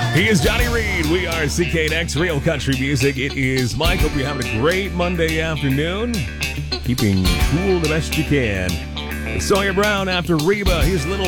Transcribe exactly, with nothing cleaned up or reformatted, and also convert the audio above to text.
He is Johnny Reed. We are C K N X Real Country Music. It is Mike. Hope you're having a great Monday afternoon. Keeping cool the best you can. Sawyer Brown after Reba. Here's Little